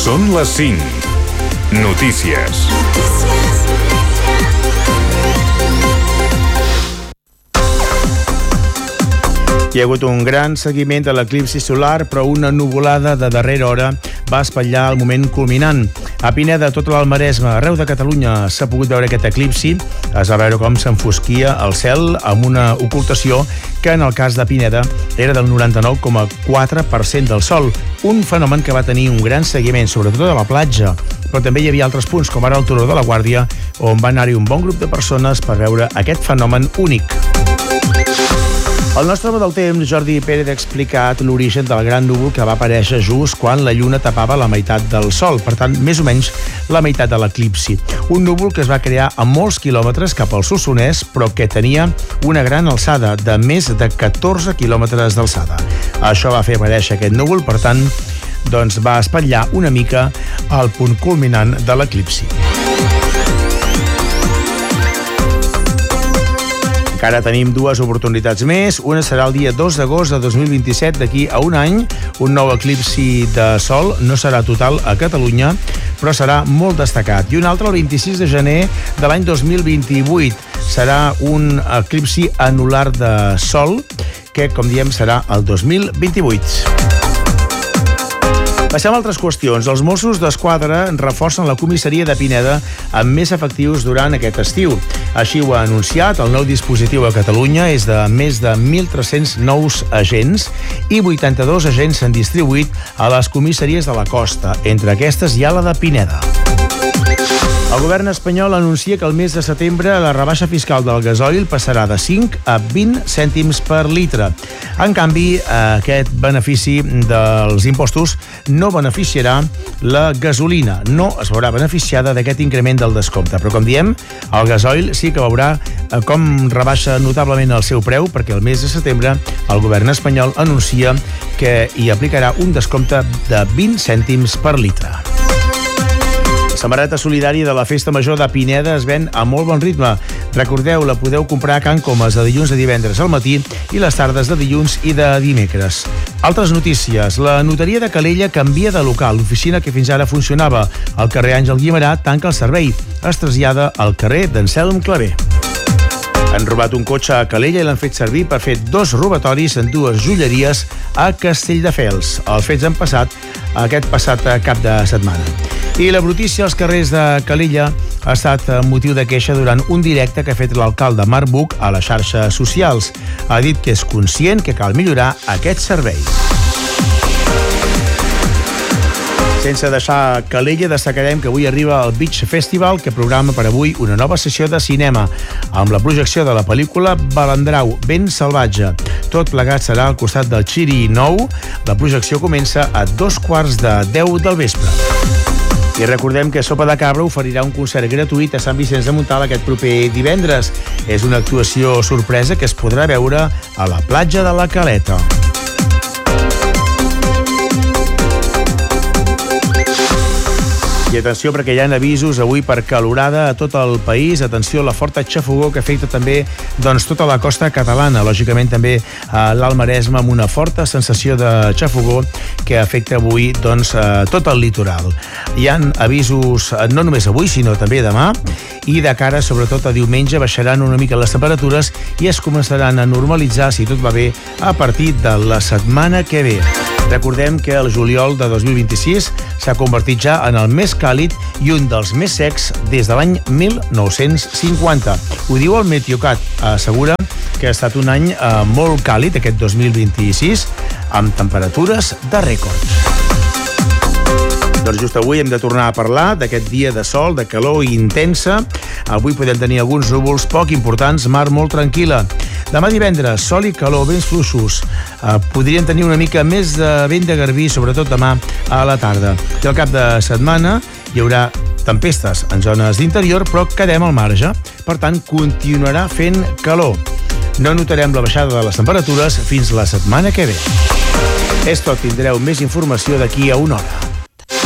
Són les 5. Notícies. Hi ha hagut un gran seguiment de l'eclipsi solar, però una nuvolada de darrera hora va espatllar el moment culminant. A Pineda, tota l'Almaresme, arreu de Catalunya s'ha pogut veure aquest eclipsi. Es va veure com s'enfosquia el cel amb una ocultació que en el cas de Pineda era del 99,4% del sol. Un fenomen que va tenir un gran seguiment, sobretot a la platja. Però també hi havia altres punts, com ara el Turó de la Guàrdia, on va anar-hi un bon grup de persones per veure aquest fenomen únic. El nostre home del temps, Jordi Pérez, ha explicat l'origen del gran núvol que va aparèixer just quan la lluna tapava la meitat del sol, per tant, més o menys la meitat de l'eclipsi. Un núvol que es va crear a molts quilòmetres cap al Solsonès, però que tenia una gran alçada, de més de 14 quilòmetres d'alçada. Això va fer aparèixer aquest núvol, per tant, doncs va espatllar una mica el punt culminant de l'eclipsi. Encara tenim dues oportunitats més. Una serà el dia 2 d'agost de 2027, d'aquí a un any. Un nou eclipsi de sol, no serà total a Catalunya, però serà molt destacat. I un altre el 26 de gener de l'any 2028. Serà un eclipsi anular de sol, que, com diem, serà el 2028. Passem a altres qüestions. Els Mossos d'Esquadra reforcen la comissaria de Pineda amb més efectius durant aquest estiu. Així ho ha anunciat. El nou dispositiu a Catalunya és de més de 1.300 nous agents i 82 agents s'han distribuït a les comissaries de la costa. Entre aquestes hi ha la de Pineda. El govern espanyol anuncia que el mes de setembre la rebaixa fiscal del gasoil passarà de 5 a 20 cèntims per litre. En canvi, aquest benefici dels impostos no beneficiarà la gasolina. No es veurà beneficiada d'aquest increment del descompte. Però, com diem, el gasoil sí que veurà com rebaixa notablement el seu preu, perquè el mes de setembre el govern espanyol anuncia que hi aplicarà un descompte de 20 cèntims per litre. La samarreta solidària de la Festa Major de Pineda es ven a molt bon ritme. Recordeu, la podeu comprar a Can Comas de dilluns a divendres al matí i les tardes de dilluns i de dimecres. Altres notícies. La notaria de Calella canvia de local. L'oficina que fins ara funcionava al carrer Àngel Guimerà tanca el servei. Es trasllada al carrer d'Anselm Clavé. Han robat un cotxe a Calella i l'han fet servir per fer 2 robatoris en 2 joieries a Castelldefels. Els fets han passat aquest passat cap de setmana. I la brutícia als carrers de Calella ha estat motiu de queixa durant un directe que ha fet l'alcalde Marc Buch a les xarxes socials. Ha dit que és conscient que cal millorar aquest servei. Sense deixar Calella, destacarem que avui arriba el Beach Festival, que programa per avui una nova sessió de cinema, amb la projecció de la pel·lícula Balandrau, Vent salvatge. Tot plegat serà al costat del Xiri Nou. La projecció comença a 2:15 del vespre. I recordem que Sopa de Cabra oferirà un concert gratuït a Sant Vicenç de Montalt aquest proper divendres. És una actuació sorpresa que es podrà veure a la platja de la Caleta. I atenció, perquè hi ha avisos avui per calorada a tot el país. Atenció a la forta xafogor que afecta també tota la costa catalana. Lògicament també a l'Almaresme, amb una forta sensació de xafogor que afecta avui tot el litoral. Hi ha avisos no només avui, sinó també demà. I de cara, sobretot a diumenge, baixaran una mica les temperatures i es començaran a normalitzar, si tot va bé, a partir de la setmana que ve. Recordem que el juliol de 2026 s'ha convertit ja en el més càlid i un dels més secs des de l'any 1950. Ho diu el Meteocat. Assegura que ha estat un any molt càlid, aquest 2026, amb temperatures de rècord. Doncs just avui hem de tornar a parlar d'aquest dia de sol, de calor intensa. Avui podem tenir alguns núvols poc importants, mar molt tranquil·la. Demà divendres, sol i calor, vents fluixos. Podríem tenir una mica més de vent de garbí, sobretot demà a la tarda. I al cap de setmana hi haurà tempestes en zones d'interior, però quedem al marge. Per tant, continuarà fent calor. No notarem la baixada de les temperatures fins la setmana que ve. És tot, tindreu més informació d'aquí a una hora.